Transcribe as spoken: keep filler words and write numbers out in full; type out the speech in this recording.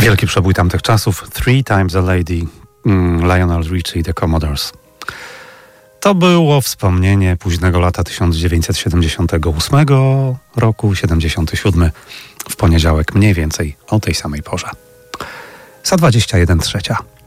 Wielki przebój tamtych czasów. Three Times a Lady, mm, Lionel Richie i The Commodores. To było wspomnienie późnego lata tysiąc dziewięćset siedemdziesiątego ósmego roku, siedemdziesiąty siódmy, w poniedziałek mniej więcej o tej samej porze. Za dwadzieścia jeden trzecia.